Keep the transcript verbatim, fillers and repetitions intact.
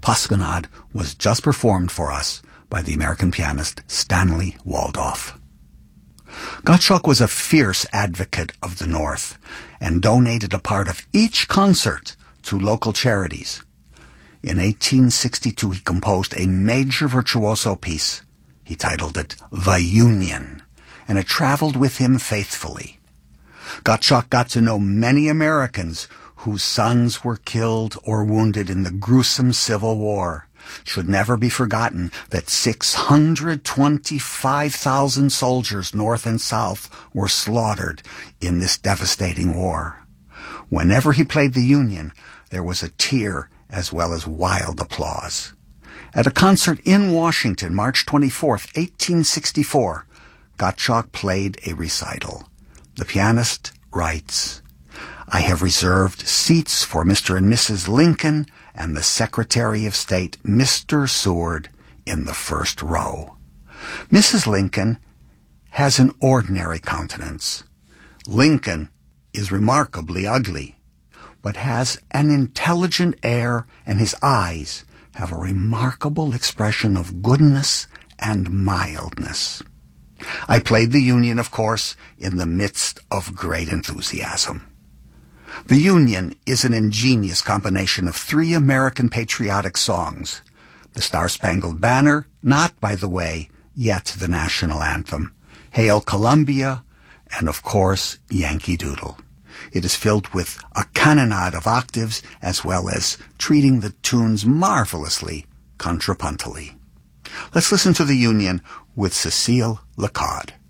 Pasquinade was just performed for us by the American pianist Stanley Waldorf. Gottschalk was a fierce advocate of the North and donated a part of each concert to local charities. In eighteen sixty-two, he composed a major virtuoso piece. He titled it The Union, and it traveled with him faithfully. Gottschalk got to know many Americans whose sons were killed or wounded in the gruesome Civil War. It should never be forgotten that six hundred twenty-five thousand soldiers, North and South, were slaughtered in this devastating war. Whenever he played the Union, there was a tear as well as wild applause. At a concert in Washington, March twenty-fourth, eighteen sixty-four, Gottschalk played a recital. The pianist writes, "I have reserved seats for Mister and Missus Lincoln and the Secretary of State, Mister Seward, in the first row." Missus Lincoln has an ordinary countenance. Lincoln is remarkably ugly, but has an intelligent air, and his eyes have a remarkable expression of goodness and mildness. I played the Union, of course, in the midst of great enthusiasm. The Union is an ingenious combination of three American patriotic songs. The Star-Spangled Banner, not, by the way, yet the national anthem, Hail Columbia, and, of course, Yankee Doodle. It is filled with a cannonade of octaves, as well as treating the tunes marvelously contrapuntally. Let's listen to the Union with Cecile Lacaud.